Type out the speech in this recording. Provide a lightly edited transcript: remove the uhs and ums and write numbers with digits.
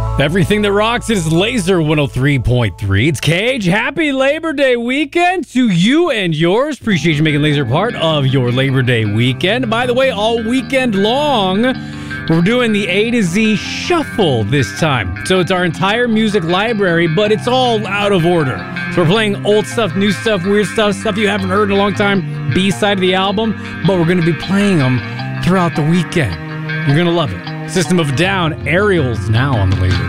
Everything that rocks is Laser 103.3. It's Cage. Happy Labor Day weekend to you and yours. Appreciate you making Laser part of your Labor Day weekend. By the way, all weekend long, we're doing the A to Z Shuffle this time. So it's our entire music library, but it's all out of order. So we're playing old stuff, new stuff, weird stuff, stuff you haven't heard in a long time, B-side of the album, but we're going to be playing them throughout the weekend. You're going to love it. System of a Down, Aerials now on the Laser.